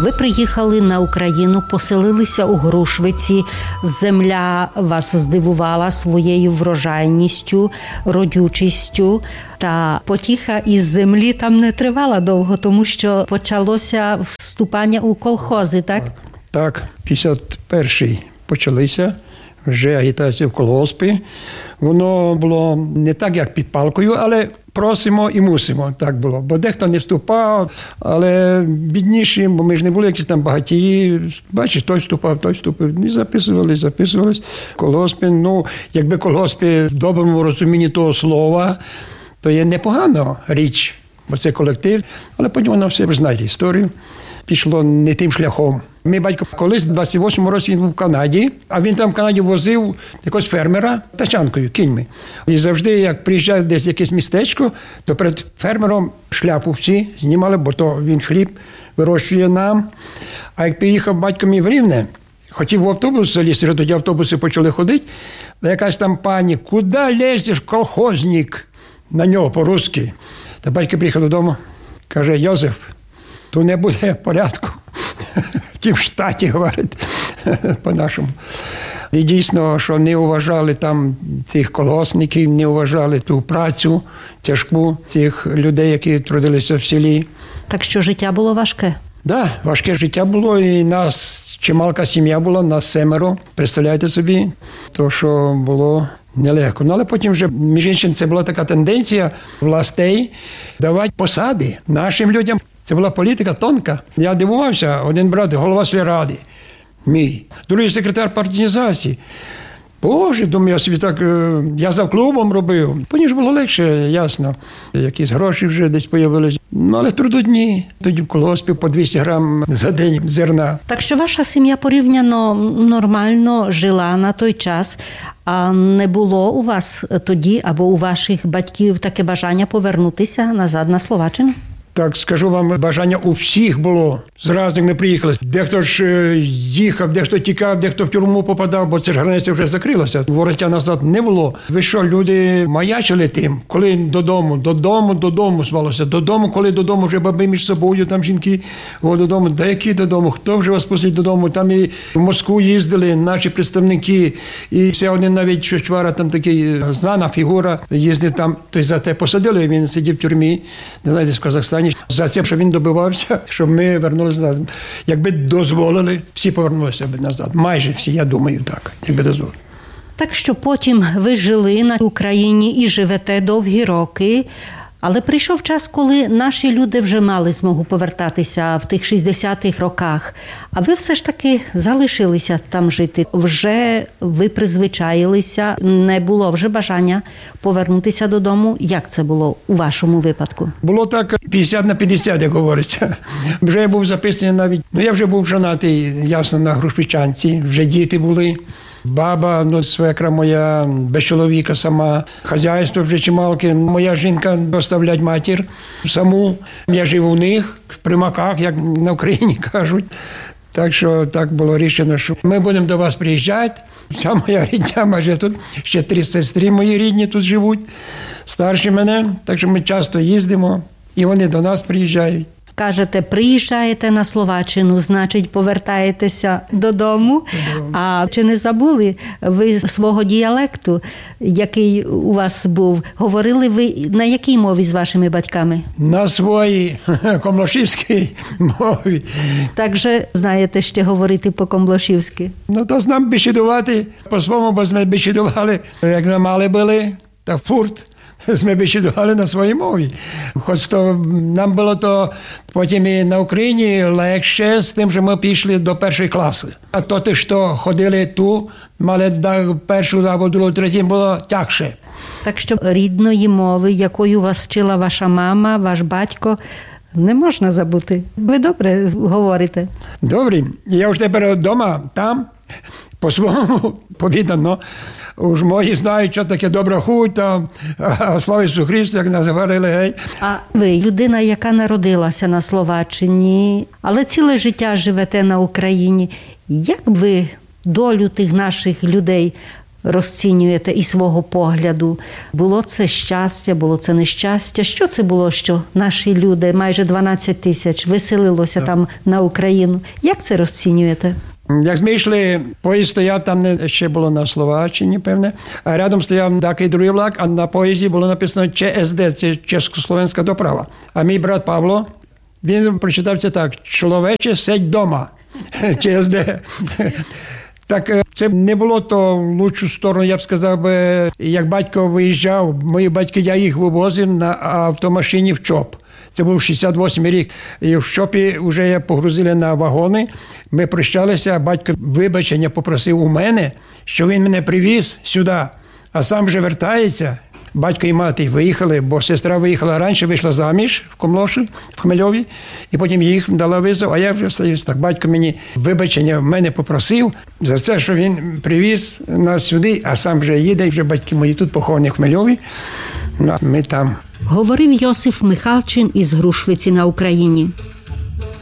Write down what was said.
Ви приїхали на Україну, поселилися у Грушвиці. Земля вас здивувала своєю врожайністю, родючістю. Та потіха із землі там не тривала довго, тому що почалося вступання у колхози, так? Так, 51-й почалися вже агітація в колгоспі. Воно було не так, як під палкою, але просимо і мусимо, так було. Бо дехто не вступав, але бідніші, бо ми ж не були якісь там багатії. Бачиш, той вступав, той вступив. І записувались. Колгоспі, якби колгоспі в доброму розумінні того слова, то є непогана річ, бо це колектив. Але потім воно все, ви знаєте, історію. Пішло не тим шляхом. Мій батько колись, в 28-му році він був в Канаді, а він там в Канаді возив якогось фермера тачанкою, кіньми. І завжди, як приїжджає десь якесь містечко, то перед фермером шляпу всі знімали, бо то він хліб вирощує нам. А як приїхав батько мій в Рівне, хотів в автобус залізти, тоді автобуси почали ходити, а якась там пані: «Куди лізеш, колхозник?» На нього по-русски. Та батько приїхав додому, каже: «Йозеф, то не буде порядку». В тім штаті, говорить, по-нашому. І дійсно, що не вважали там цих колгоспників, не вважали ту працю тяжку цих людей, які трудилися в селі. Так що життя було важке? Так, важке життя було, і нас чималка сім'я була, нас 7. Представляєте собі, то що було нелегко. Але потім вже, між іншим, це була така тенденція властей давати посади нашим людям. Це була політика тонка. Я дивувався, один брат, голова сільради, мій, другий секретар партійної. Боже, думаю, я собі так, я за клубом робив. Потім ж було легше, ясно. Якісь гроші вже десь з'явилися. Але трудодні, тоді в колгоспі по 200 грам за день зерна. Так що ваша сім'я порівняно нормально жила на той час, а не було у вас тоді або у ваших батьків таке бажання повернутися назад на Словаччину? Так, скажу вам, бажання у всіх було. Зразу, як ми приїхали. Дехто ж їхав, дехто тікав, дехто в тюрму попадав, бо це ж границя вже закрилася. Вороття назад не було. Ви що, люди маячили тим? Коли додому звалося. Додому, коли додому, вже баби між собою, там жінки, додому. Да які додому? Хто вже вас пустить додому? Там і в Москву їздили наші представники. І все один навіть Чвара, там такий знана фігура, їздив там. То за те посадили, він сидів в тюрмі, не знаєте, в Казахстані. За те, що він добивався, щоб ми вернулися назад. Якби дозволили, всі повернулися б назад. Майже всі, я думаю, так, якби дозволили. Так що потім ви жили на Україні і живете довгі роки, але прийшов час, коли наші люди вже мали змогу повертатися в тих 60-х роках, а ви все ж таки залишилися там жити. Вже ви призвичаїлися, не було вже бажання повернутися додому. Як це було у вашому випадку? Було так 50/50, як говориться. Вже я був записаний навіть, я вже був женатий, ясно, на Грушвичанці, вже діти були. Баба, свекра моя, без чоловіка сама, хазяйство вже чималке. Моя жінка оставлять матір саму. Я жив у них, в примаках, як на Україні кажуть. Так що так було рішено, що ми будемо до вас приїжджати. Вся моя рідня майже тут, ще 3 сестри мої рідні тут живуть, старші мене. Так що ми часто їздимо, і вони до нас приїжджають. Кажете, приїжджаєте на Словаччину, значить, повертаєтеся додому. А чи не забули ви свого діалекту, який у вас був? Говорили ви на якій мові з вашими батьками? На своїй комлошівській мові. Так же знаєте ще говорити по-комлошівськи? То знам бесідувати по-своєму, бо ми бесідували, як ми мали були, та фурт. Ми бесідували на своїй мові. Хоч то нам було то потім і на Україні легше з тим, що ми пішли до 1 класи. А то ти, що ходили ту, мали до 1 або 2, 3, було тягше. Так що рідної мови, якою вас вчила ваша мама, ваш батько, не можна забути. Ви добре говорите. Добре. Я вже тепер вдома, там, по-своєму, повідано. Уж мої знають, що таке добра хуть, слава Ісусу Христу, як нас говорили, гей. А ви людина, яка народилася на Словаччині, але ціле життя живете на Україні. Як б ви долю тих наших людей розцінюєте і свого погляду? Було це щастя, було це нещастя? Що це було, що наші люди, майже 12 тисяч, виселилося там на Україну? Як це розцінюєте? Як ми йшли, поїзд стояв, там ще було на Словаччині, певне, а рядом стояв такий другий влак, а на поїзді було написано ЧСД, це Чеськословенська доправа. А мій брат Павло, він прочитав це так: «Чоловіче, сидь дома». ЧСД. Так це не було то в лучшу сторону, я б сказав, як батько виїжджав, мої батьки, я їх вивозив на автомашині в ЧОП. Це був 68-й рік. І в ЧОПі вже погрузили на вагони. Ми прощалися, батько вибачення попросив у мене, що він мене привіз сюди, а сам вже вертається. Батько і мати виїхали, бо сестра виїхала раніше, вийшла заміж в Комлоші, в Хмельові, і потім їх дала визов, а я вже залишився. Так батько мені вибачення в мене попросив за це, що він привіз нас сюди, а сам вже їде, і вже батьки мої тут поховані в Хмельові, а ми там. Говорив Йосиф Михалчин із Грушвиці на Україні.